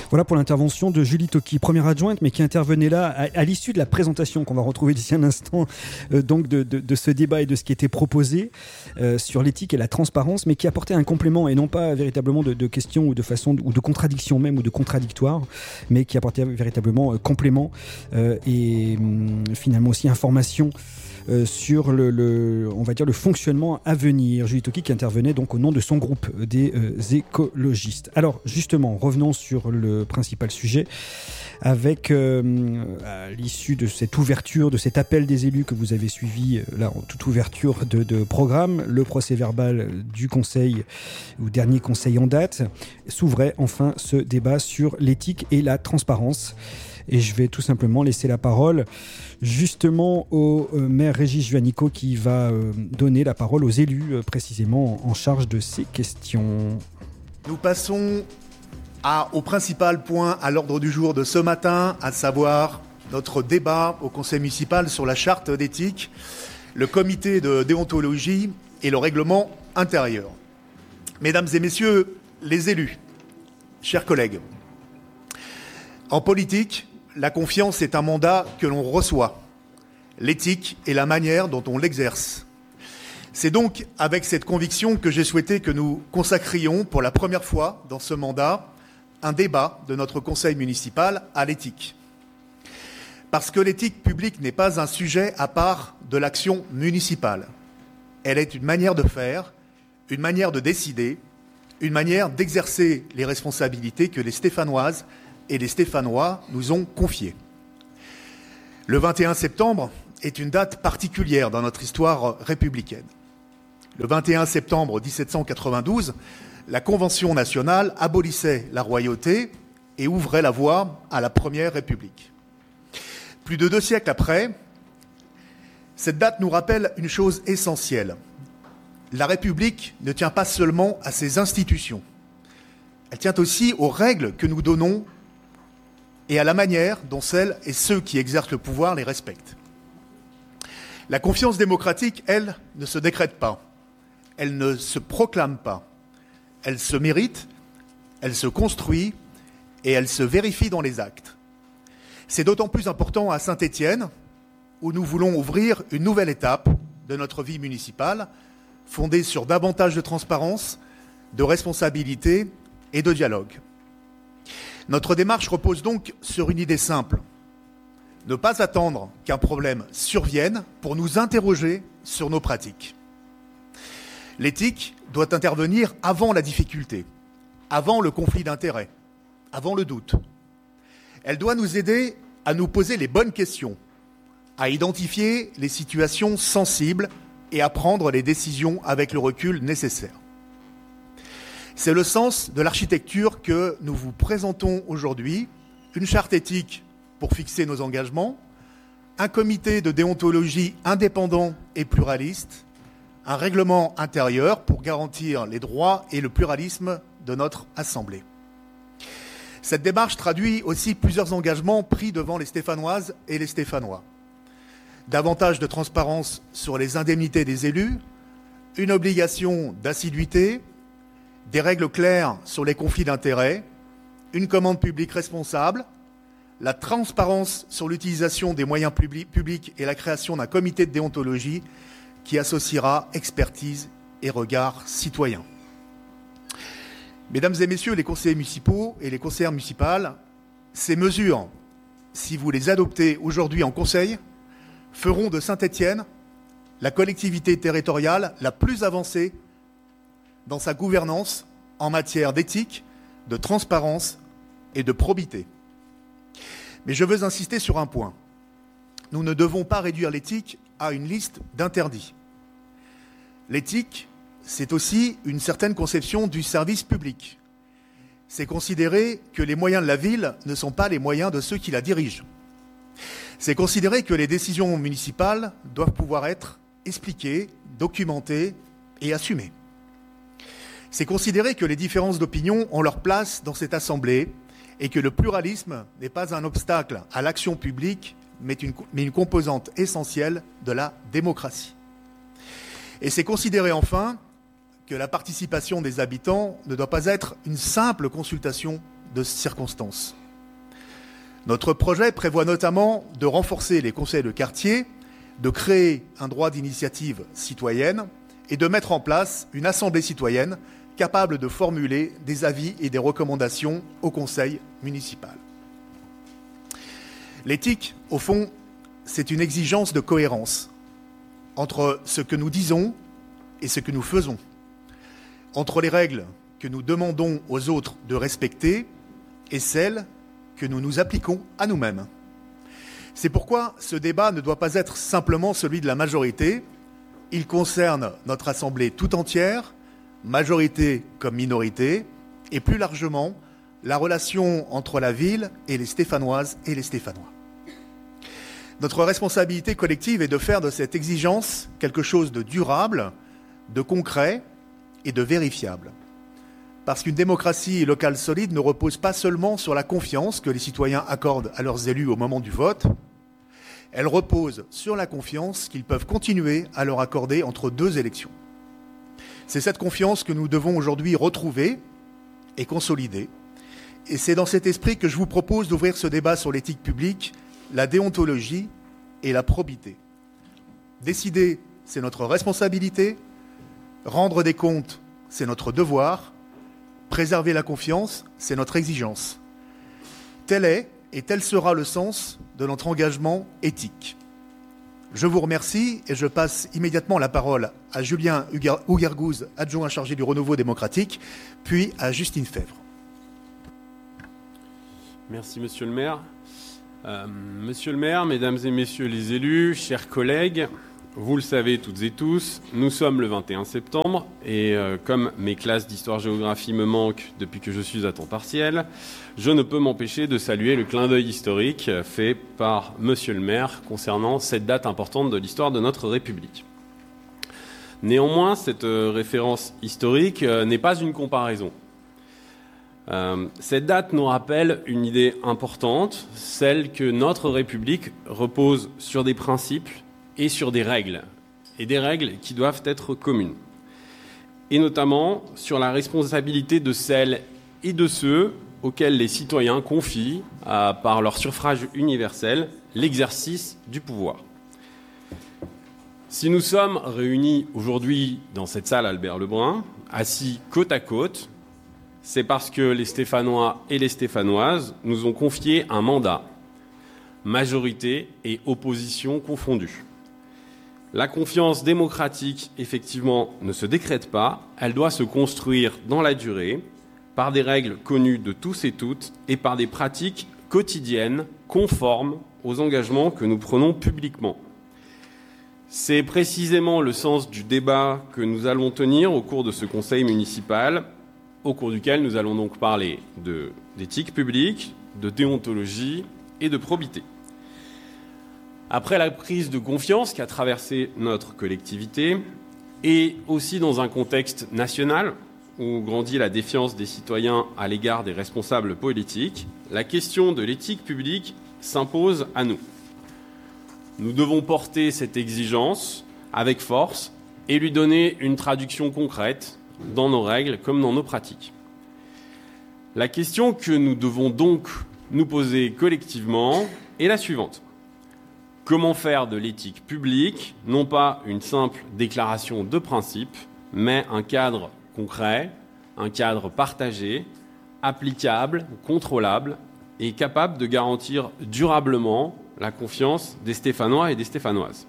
Voilà pour l'intervention de Julie Toki, première adjointe, mais qui intervenait là à l'issue de la présentation qu'on va retrouver d'ici un instant, donc de ce débat et de ce qui était proposé sur l'éthique et la transparence, mais qui apportait un complément et non pas véritablement de questions ou de façon ou de contradiction même ou de contradictoire, mais qui apportait véritablement complément et finalement aussi information sur on va dire le fonctionnement à venir. Julie Toki qui intervenait donc au nom de son groupe des écologistes. Alors justement, revenons sur le principal sujet avec à l'issue de cette ouverture, de cet appel des élus que vous avez suivi là en toute ouverture de programme, le procès verbal du conseil ou dernier conseil en date, s'ouvrait enfin ce débat sur l'éthique et la transparence. Et je vais tout simplement laisser la parole justement au maire Régis Juanico qui va donner la parole aux élus précisément en charge de ces questions. Nous passons au principal point à l'ordre du jour de ce matin, à savoir notre débat au conseil municipal sur la charte d'éthique, le comité de déontologie et le règlement intérieur. Mesdames et messieurs les élus, chers collègues, en politique, la confiance est un mandat que l'on reçoit. L'éthique est la manière dont on l'exerce. C'est donc avec cette conviction que j'ai souhaité que nous consacrions pour la première fois dans ce mandat un débat de notre conseil municipal à l'éthique. Parce que l'éthique publique n'est pas un sujet à part de l'action municipale. Elle est une manière de faire, une manière de décider, une manière d'exercer les responsabilités que les Stéphanoises et les Stéphanois nous ont confiées. Le 21 septembre est une date particulière dans notre histoire républicaine. Le 21 septembre 1792, la Convention nationale abolissait la royauté et ouvrait la voie à la Première République. Plus de 2 siècles après, cette date nous rappelle une chose essentielle. La République ne tient pas seulement à ses institutions. Elle tient aussi aux règles que nous donnons et à la manière dont celles et ceux qui exercent le pouvoir les respectent. La confiance démocratique, elle, ne se décrète pas. Elle ne se proclame pas. Elle se mérite, elle se construit et elle se vérifie dans les actes. C'est d'autant plus important à Saint-Étienne, où nous voulons ouvrir une nouvelle étape de notre vie municipale, fondée sur davantage de transparence, de responsabilité et de dialogue. Notre démarche repose donc sur une idée simple. Ne pas attendre qu'un problème survienne pour nous interroger sur nos pratiques. L'éthique doit intervenir avant la difficulté, avant le conflit d'intérêts, avant le doute. Elle doit nous aider à nous poser les bonnes questions, à identifier les situations sensibles et à prendre les décisions avec le recul nécessaire. C'est le sens de l'architecture que nous vous présentons aujourd'hui, une charte éthique pour fixer nos engagements, un comité de déontologie indépendant et pluraliste, un règlement intérieur pour garantir les droits et le pluralisme de notre Assemblée. Cette démarche traduit aussi plusieurs engagements pris devant les Stéphanoises et les Stéphanois. Davantage de transparence sur les indemnités des élus, une obligation d'assiduité, des règles claires sur les conflits d'intérêts, une commande publique responsable, la transparence sur l'utilisation des moyens publics et la création d'un comité de déontologie qui associera expertise et regard citoyen. Mesdames et messieurs les conseillers municipaux et les conseillères municipales, ces mesures, si vous les adoptez aujourd'hui en conseil, feront de Saint-Étienne la collectivité territoriale la plus avancée dans sa gouvernance en matière d'éthique, de transparence et de probité. Mais je veux insister sur un point. Nous ne devons pas réduire l'éthique à une liste d'interdits. L'éthique, c'est aussi une certaine conception du service public. C'est considérer que les moyens de la ville ne sont pas les moyens de ceux qui la dirigent. C'est considérer que les décisions municipales doivent pouvoir être expliquées, documentées et assumées. C'est considérer que les différences d'opinion ont leur place dans cette assemblée et que le pluralisme n'est pas un obstacle à l'action publique, mais une composante essentielle de la démocratie. Et c'est considérer enfin que la participation des habitants ne doit pas être une simple consultation de circonstances. Notre projet prévoit notamment de renforcer les conseils de quartier, de créer un droit d'initiative citoyenne et de mettre en place une assemblée citoyenne capable de formuler des avis et des recommandations au conseil municipal. L'éthique, au fond, c'est une exigence de cohérence entre ce que nous disons et ce que nous faisons, entre les règles que nous demandons aux autres de respecter et celles que nous nous appliquons à nous-mêmes. C'est pourquoi ce débat ne doit pas être simplement celui de la majorité, il concerne notre Assemblée tout entière, majorité comme minorité, et plus largement, la relation entre la ville et les Stéphanoises et les Stéphanois. Notre responsabilité collective est de faire de cette exigence quelque chose de durable, de concret et de vérifiable. Parce qu'une démocratie locale solide ne repose pas seulement sur la confiance que les citoyens accordent à leurs élus au moment du vote, elle repose sur la confiance qu'ils peuvent continuer à leur accorder entre deux élections. C'est cette confiance que nous devons aujourd'hui retrouver et consolider. Et c'est dans cet esprit que je vous propose d'ouvrir ce débat sur l'éthique publique, la déontologie et la probité. Décider, c'est notre responsabilité. Rendre des comptes, c'est notre devoir. Préserver la confiance, c'est notre exigence. Tel est et tel sera le sens de notre engagement éthique. Je vous remercie et je passe immédiatement la parole à Julien Ouguergouz, adjoint chargé du renouveau démocratique, puis à Justine Fèvre. Merci, Monsieur le maire. Monsieur le maire, mesdames et messieurs les élus, chers collègues, vous le savez toutes et tous, nous sommes le 21 septembre et comme mes classes d'histoire-géographie me manquent depuis que je suis à temps partiel, je ne peux m'empêcher de saluer le clin d'œil historique fait par Monsieur le maire concernant cette date importante de l'histoire de notre République. Néanmoins, cette référence historique n'est pas une comparaison. Cette date nous rappelle une idée importante, celle que notre République repose sur des principes et sur des règles qui doivent être communes, et notamment sur la responsabilité de celles et de ceux auxquels les citoyens confient, par leur suffrage universel, l'exercice du pouvoir. Si nous sommes réunis aujourd'hui dans cette salle Albert Lebrun, assis côte à côte, c'est parce que les Stéphanois et les Stéphanoises nous ont confié un mandat, majorité et opposition confondues. La confiance démocratique, effectivement, ne se décrète pas, elle doit se construire dans la durée, par des règles connues de tous et toutes et par des pratiques quotidiennes conformes aux engagements que nous prenons publiquement. C'est précisément le sens du débat que nous allons tenir au cours de ce conseil municipal, au cours duquel nous allons donc parler d'éthique publique, de déontologie et de probité. Après la prise de confiance qui a traversé notre collectivité, et aussi dans un contexte national où grandit la défiance des citoyens à l'égard des responsables politiques, la question de l'éthique publique s'impose à nous. Nous devons porter cette exigence avec force et lui donner une traduction concrète dans nos règles comme dans nos pratiques. La question que nous devons donc nous poser collectivement est la suivante. Comment faire de l'éthique publique, non pas une simple déclaration de principe, mais un cadre concret, un cadre partagé, applicable, contrôlable et capable de garantir durablement la confiance des Stéphanois et des Stéphanoises.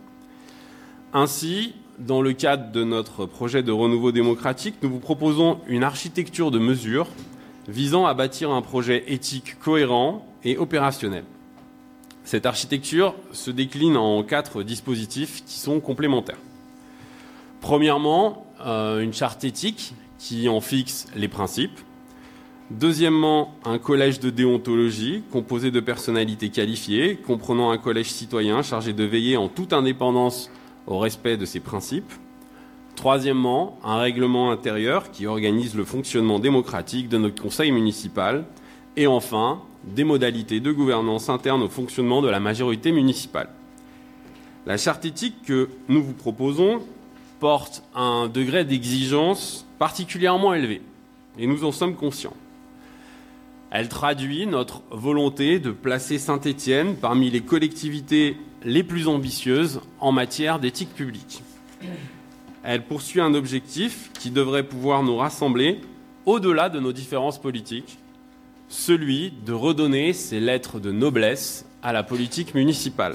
Ainsi, dans le cadre de notre projet de renouveau démocratique, nous vous proposons une architecture de mesures visant à bâtir un projet éthique cohérent et opérationnel. Cette architecture se décline en 4 dispositifs qui sont complémentaires. Premièrement, une charte éthique qui en fixe les principes. Deuxièmement, un collège de déontologie composé de personnalités qualifiées, comprenant un collège citoyen chargé de veiller en toute indépendance au respect de ces principes. Troisièmement, un règlement intérieur qui organise le fonctionnement démocratique de notre conseil municipal. Et enfin, des modalités de gouvernance interne au fonctionnement de la majorité municipale. La charte éthique que nous vous proposons porte un degré d'exigence particulièrement élevé, et nous en sommes conscients. Elle traduit notre volonté de placer Saint-Étienne parmi les collectivités les plus ambitieuses en matière d'éthique publique. Elle poursuit un objectif qui devrait pouvoir nous rassembler au-delà de nos différences politiques, celui de redonner ses lettres de noblesse à la politique municipale.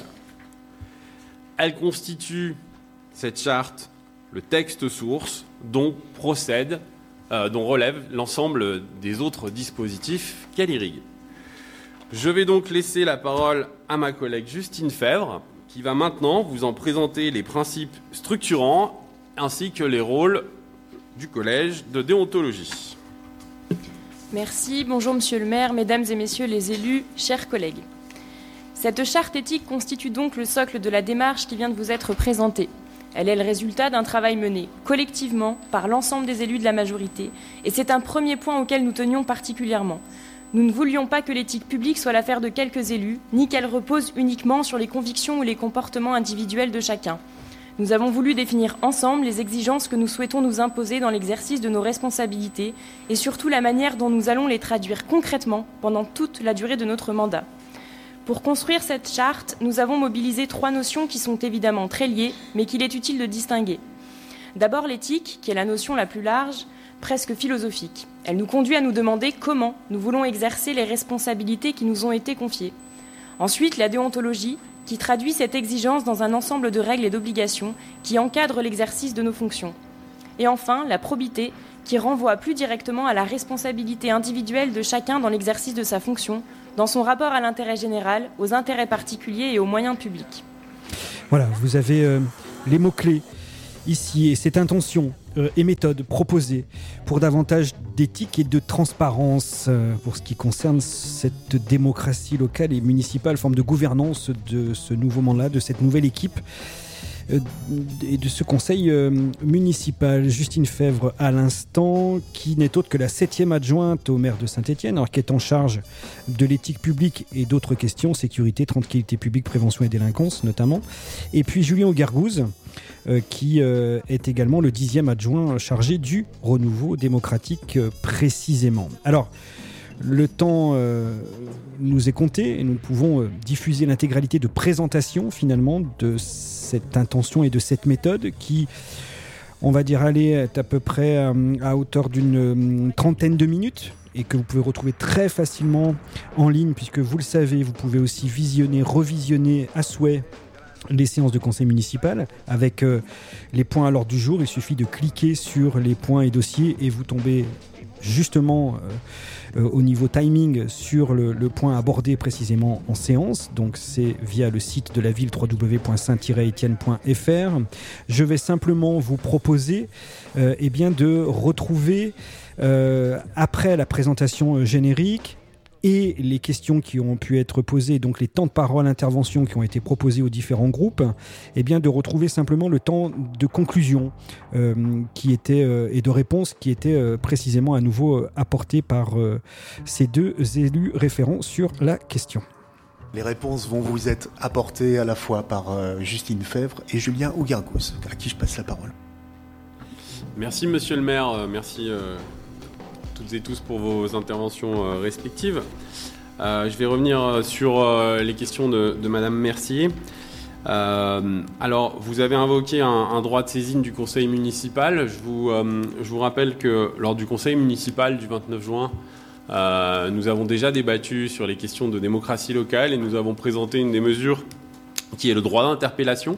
Elle constitue, cette charte, le texte source dont relève l'ensemble des autres dispositifs qu'elle irrigue. Je vais donc laisser la parole à ma collègue Justine Fèvre, qui va maintenant vous en présenter les principes structurants ainsi que les rôles du collège de déontologie. Merci, bonjour Monsieur le maire, mesdames et messieurs les élus, chers collègues. Cette charte éthique constitue donc le socle de la démarche qui vient de vous être présentée. Elle est le résultat d'un travail mené collectivement par l'ensemble des élus de la majorité, et c'est un premier point auquel nous tenions particulièrement. Nous ne voulions pas que l'éthique publique soit l'affaire de quelques élus, ni qu'elle repose uniquement sur les convictions ou les comportements individuels de chacun. Nous avons voulu définir ensemble les exigences que nous souhaitons nous imposer dans l'exercice de nos responsabilités et surtout la manière dont nous allons les traduire concrètement pendant toute la durée de notre mandat. Pour construire cette charte, nous avons mobilisé 3 notions qui sont évidemment très liées, mais qu'il est utile de distinguer. D'abord l'éthique, qui est la notion la plus large, presque philosophique. Elle nous conduit à nous demander comment nous voulons exercer les responsabilités qui nous ont été confiées. Ensuite, la déontologie, qui traduit cette exigence dans un ensemble de règles et d'obligations qui encadrent l'exercice de nos fonctions. Et enfin, la probité, qui renvoie plus directement à la responsabilité individuelle de chacun dans l'exercice de sa fonction, dans son rapport à l'intérêt général, aux intérêts particuliers et aux moyens publics. Voilà, vous avez les mots-clés ici et cette intention et méthode proposée pour davantage d'éthique et de transparence pour ce qui concerne cette démocratie locale et municipale, forme de gouvernance de ce nouveau mandat, de cette nouvelle équipe et de ce conseil municipal. Justine Fèvre à l'instant, qui n'est autre que la 7e adjointe au maire de Saint-Étienne, alors qui est en charge de l'éthique publique et d'autres questions, sécurité, tranquillité publique, prévention et délinquance notamment. Et puis Julien Augargouze, qui est également le 10e adjoint chargé du renouveau démocratique précisément. Alors, le temps nous est compté et nous pouvons diffuser l'intégralité de présentation finalement de cette intention et de cette méthode qui, on va dire, est à peu près à hauteur d'une trentaine de minutes et que vous pouvez retrouver très facilement en ligne puisque vous le savez, vous pouvez aussi visionner, revisionner à souhait les séances de conseil municipal avec les points à l'ordre du jour. Il suffit de cliquer sur les points et dossiers et vous tombez justement au niveau timing sur le point abordé précisément en séance. Donc c'est via le site de la ville www.saint-etienne.fr. Je vais simplement vous proposer de retrouver après la présentation générique et les questions qui ont pu être posées, donc les temps de parole, interventions qui ont été proposés aux différents groupes, de retrouver simplement le temps de conclusion qui était, et de réponse qui était précisément à nouveau apporté par ces 2 élus référents sur la question. Les réponses vont vous être apportées à la fois par Justine Fèvre et Julien Augargouze, à qui je passe la parole. Merci monsieur le maire, merci toutes et tous pour vos interventions respectives. Je vais revenir sur les questions de Madame Mercier. Alors, vous avez invoqué un droit de saisine du conseil municipal. Je vous rappelle que lors du conseil municipal du 29 juin, nous avons déjà débattu sur les questions de démocratie locale et nous avons présenté une des mesures qui est le droit d'interpellation.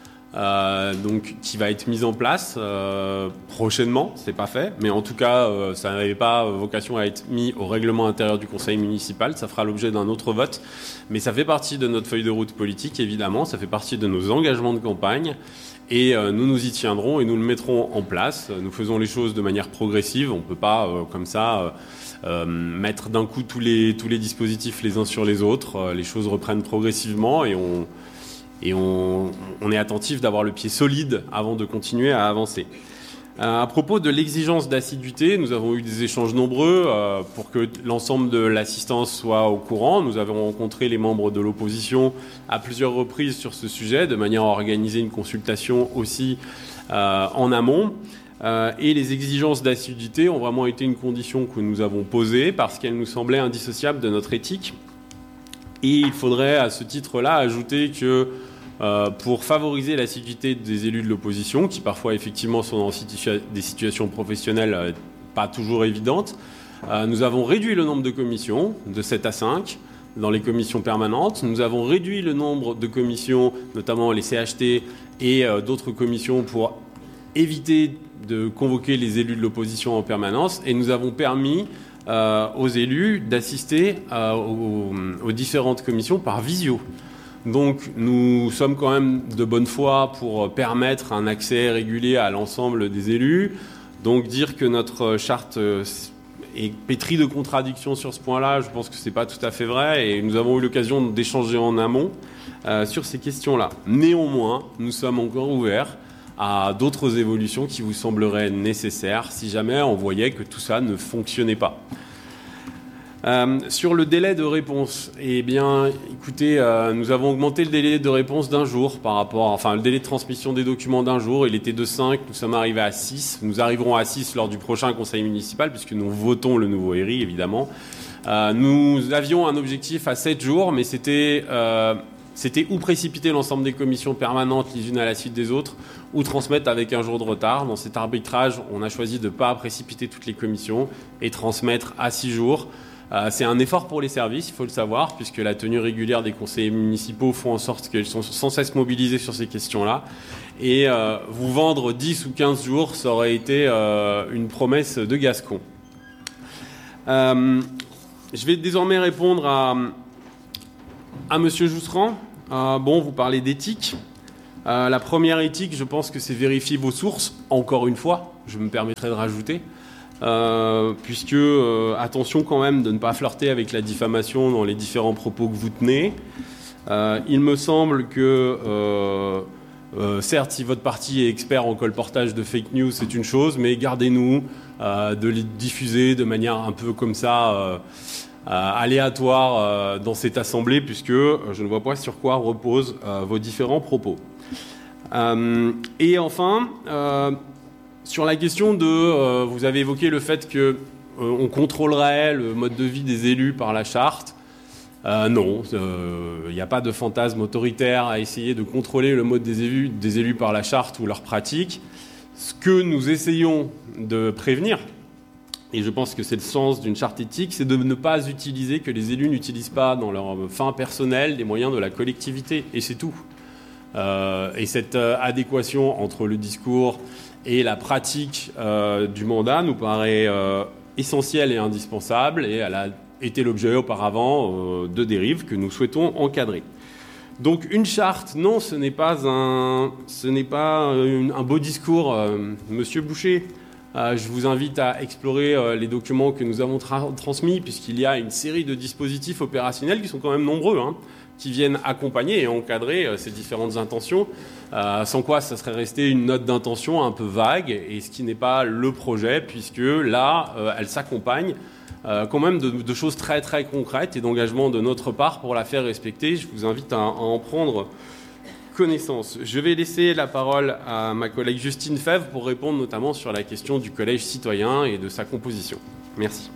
Qui va être mise en place prochainement, c'est pas fait, mais en tout cas ça n'avait pas vocation à être mis au règlement intérieur du conseil municipal, ça fera l'objet d'un autre vote, mais ça fait partie de notre feuille de route politique évidemment, ça fait partie de nos engagements de campagne et nous nous y tiendrons et nous le mettrons en place. Nous faisons les choses de manière progressive, on peut pas comme ça mettre d'un coup tous les dispositifs les uns sur les autres, les choses reprennent progressivement et on est attentif d'avoir le pied solide avant de continuer à avancer. À propos de l'exigence d'assiduité, nous avons eu des échanges nombreux pour que l'ensemble de l'assistance soit au courant. Nous avons rencontré les membres de l'opposition à plusieurs reprises sur ce sujet, de manière à organiser une consultation aussi en amont. Et les exigences d'assiduité ont vraiment été une condition que nous avons posée parce qu'elle nous semblait indissociable de notre éthique. Et il faudrait à ce titre-là ajouter que pour favoriser l'assiduité des élus de l'opposition, qui parfois effectivement sont dans des situations professionnelles pas toujours évidentes, nous avons réduit le nombre de commissions de 7 à 5 dans les commissions permanentes. Nous avons réduit le nombre de commissions, notamment les CHT et d'autres commissions, pour éviter de convoquer les élus de l'opposition en permanence. Et nous avons permis aux élus d'assister aux différentes commissions par visio. Donc nous sommes quand même de bonne foi pour permettre un accès régulier à l'ensemble des élus. Donc dire que notre charte est pétrie de contradictions sur ce point-là, je pense que ce n'est pas tout à fait vrai. Et nous avons eu l'occasion d'échanger en amont sur ces questions-là. Néanmoins, nous sommes encore ouverts à d'autres évolutions qui vous sembleraient nécessaires si jamais on voyait que tout ça ne fonctionnait pas. Sur le délai de réponse, eh bien, écoutez, nous avons augmenté le délai de réponse d'un jour par rapport, enfin, le délai de transmission des documents d'un jour. Il était de 5, nous sommes arrivés à 6. Nous arriverons à 6 lors du prochain conseil municipal puisque nous votons le nouveau ERI, évidemment. Nous avions un objectif à 7 jours, mais c'était ou précipiter l'ensemble des commissions permanentes les unes à la suite des autres, ou transmettre avec un jour de retard. Dans cet arbitrage, on a choisi de ne pas précipiter toutes les commissions et transmettre à 6 jours. C'est un effort pour les services, il faut le savoir, puisque la tenue régulière des conseillers municipaux font en sorte qu'ils sont sans cesse mobilisés sur ces questions-là. Et vous vendre 10 ou 15 jours, ça aurait été une promesse de Gascon. Je vais désormais répondre à Monsieur Jousserand. Vous parlez d'éthique. La première éthique, je pense que c'est vérifier vos sources, encore une fois, je me permettrai de rajouter. Puisque attention quand même de ne pas flirter avec la diffamation dans les différents propos que vous tenez. Il me semble que certes, si votre parti est expert en colportage de fake news, c'est une chose, mais gardez-nous de les diffuser de manière un peu comme ça aléatoire dans cette assemblée, puisque je ne vois pas sur quoi reposent vos différents propos. Et enfin, sur la question de... vous avez évoqué le fait qu'on contrôlerait le mode de vie des élus par la charte. Non, il n'y a pas de fantasme autoritaire à essayer de contrôler le mode des élus par la charte ou leurs pratiques. Ce que nous essayons de prévenir, et je pense que c'est le sens d'une charte éthique, c'est de ne pas utiliser, que les élus n'utilisent pas dans leur fin personnelle des moyens de la collectivité, et c'est tout. Et cette adéquation entre le discours et la pratique du mandat nous paraît essentielle et indispensable, et elle a été l'objet auparavant de dérives que nous souhaitons encadrer. Donc une charte, non, ce n'est pas un beau discours, Monsieur Boucher. Je vous invite à explorer les documents que nous avons transmis, puisqu'il y a une série de dispositifs opérationnels qui sont quand même nombreux, qui viennent accompagner et encadrer ces différentes intentions, sans quoi ça serait resté une note d'intention un peu vague, et ce qui n'est pas le projet, puisque là, elle s'accompagne quand même de choses très très concrètes et d'engagement de notre part pour la faire respecter. Je vous invite à en prendre connaissance. Je vais laisser la parole à ma collègue Justine Fèvre pour répondre notamment sur la question du collège citoyen et de sa composition. Merci.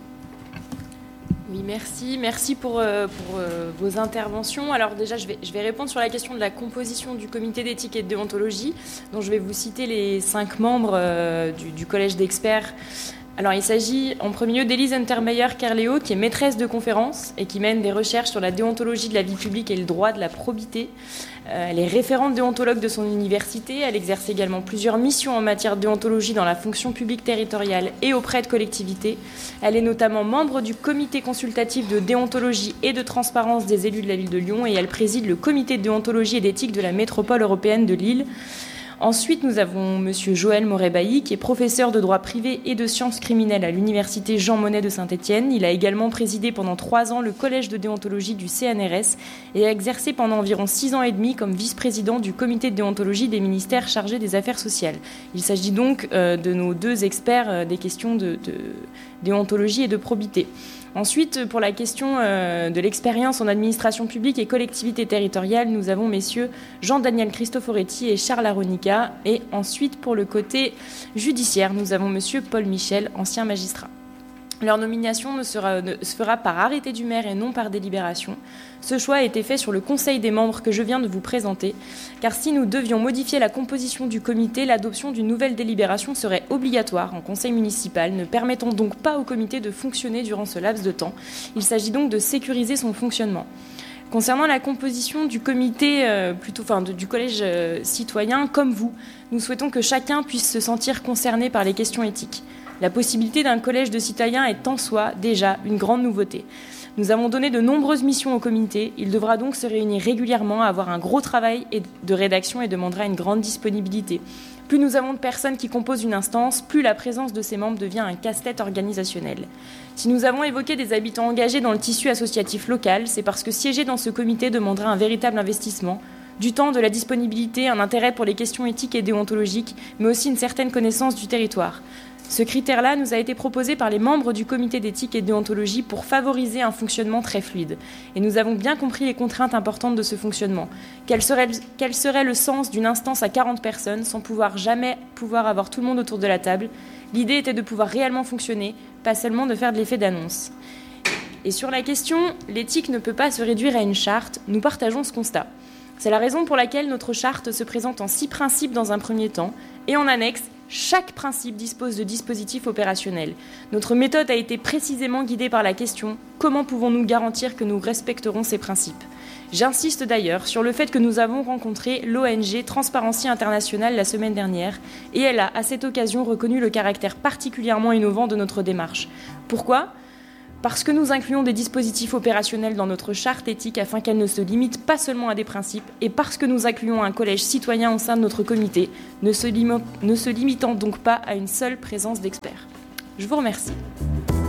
Oui, merci. Merci pour vos interventions. Alors déjà, je vais répondre sur la question de la composition du comité d'éthique et de déontologie, dont je vais vous citer les 5 membres du collège d'experts. Alors, il s'agit en premier lieu d'Élise Untermeyer-Kerléo, qui est maîtresse de conférences et qui mène des recherches sur la déontologie de la vie publique et le droit de la probité. Elle est référente déontologue de son université. Elle exerce également plusieurs missions en matière de déontologie dans la fonction publique territoriale et auprès de collectivités. Elle est notamment membre du comité consultatif de déontologie et de transparence des élus de la ville de Lyon, et elle préside le comité de déontologie et d'éthique de la métropole européenne de Lille. Ensuite, nous avons Monsieur Joël Moret-Bailly, qui est professeur de droit privé et de sciences criminelles à l'université Jean Monnet de Saint-Étienne. Il a également présidé pendant 3 ans le collège de déontologie du CNRS et a exercé pendant environ 6 ans et demi comme vice-président du comité de déontologie des ministères chargés des affaires sociales. Il s'agit donc de nos 2 experts des questions de déontologie et de probité. Ensuite, pour la question de l'expérience en administration publique et collectivité territoriale, nous avons messieurs Jean-Daniel Cristoforetti et Charles Aronica. Et ensuite, pour le côté judiciaire, nous avons monsieur Paul Michel, ancien magistrat. Leur nomination se fera par arrêté du maire et non par délibération. Ce choix a été fait sur le conseil des membres que je viens de vous présenter, car si nous devions modifier la composition du comité, l'adoption d'une nouvelle délibération serait obligatoire en conseil municipal, ne permettant donc pas au comité de fonctionner durant ce laps de temps. Il s'agit donc de sécuriser son fonctionnement. Concernant la composition du comité, du collège citoyen, comme vous, nous souhaitons que chacun puisse se sentir concerné par les questions éthiques. La possibilité d'un collège de citoyens est en soi déjà une grande nouveauté. Nous avons donné de nombreuses missions au comité. Il devra donc se réunir régulièrement, avoir un gros travail de rédaction et demandera une grande disponibilité. Plus nous avons de personnes qui composent une instance, plus la présence de ses membres devient un casse-tête organisationnel. Si nous avons évoqué des habitants engagés dans le tissu associatif local, c'est parce que siéger dans ce comité demandera un véritable investissement, du temps, de la disponibilité, un intérêt pour les questions éthiques et déontologiques, mais aussi une certaine connaissance du territoire. Ce critère-là nous a été proposé par les membres du comité d'éthique et de déontologie pour favoriser un fonctionnement très fluide. Et nous avons bien compris les contraintes importantes de ce fonctionnement. Quel serait le sens d'une instance à 40 personnes sans jamais pouvoir avoir tout le monde autour de la table? L'idée était de pouvoir réellement fonctionner, pas seulement de faire de l'effet d'annonce. Et sur la question, l'éthique ne peut pas se réduire à une charte, nous partageons ce constat. C'est la raison pour laquelle notre charte se présente en 6 principes dans un premier temps, et en annexe, chaque principe dispose de dispositifs opérationnels. Notre méthode a été précisément guidée par la question « Comment pouvons-nous garantir que nous respecterons ces principes ?» J'insiste d'ailleurs sur le fait que nous avons rencontré l'ONG Transparency International la semaine dernière, et elle a, à cette occasion, reconnu le caractère particulièrement innovant de notre démarche. Pourquoi ? Parce que nous incluons des dispositifs opérationnels dans notre charte éthique afin qu'elle ne se limite pas seulement à des principes, et parce que nous incluons un collège citoyen au sein de notre comité, ne se limitant donc pas à une seule présence d'experts. Je vous remercie.